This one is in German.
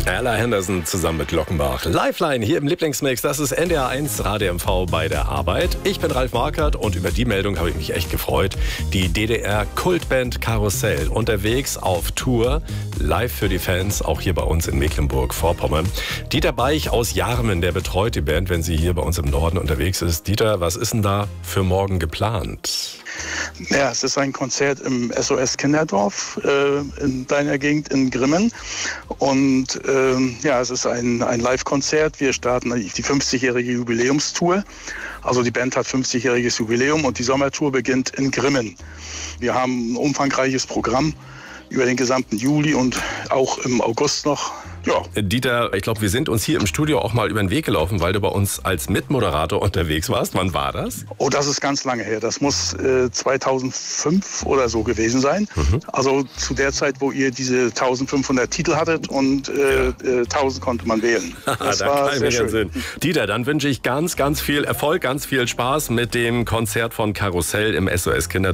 Ella Henderson zusammen mit Glockenbach. Lifeline hier im Lieblingsmix, das ist NDR 1 Radio MV bei der Arbeit. Ich bin Ralf Markert und über die Meldung habe ich mich echt gefreut. Die DDR-Kultband Karussell unterwegs auf Tour, live für die Fans, auch hier bei uns in Mecklenburg-Vorpommern. Dieter Beich aus Jarmen, der betreut die Band, wenn sie hier bei uns im Norden unterwegs ist. Dieter, was ist denn da für morgen geplant? Ja, es ist ein Konzert im SOS Kinderdorf in deiner Gegend in Grimmen. Und es ist ein Live-Konzert. Wir starten die 50-jährige Jubiläumstour. Also die Band hat 50-jähriges Jubiläum und die Sommertour beginnt in Grimmen. Wir haben ein umfangreiches Programm über den gesamten Juli und auch im August noch. Ja. Dieter, ich glaube, wir sind uns hier im Studio auch mal über den Weg gelaufen, weil du bei uns als Mitmoderator unterwegs warst. Wann war das? Oh, das ist ganz lange her. Das muss 2005 oder so gewesen sein. Also zu der Zeit, wo ihr diese 1500 Titel hattet und 1000 konnte man wählen. Das war sehr schön. Sinn. Dieter, dann wünsche ich ganz, ganz viel Erfolg, ganz viel Spaß mit dem Konzert von Karussell im SOS Kinderdorf.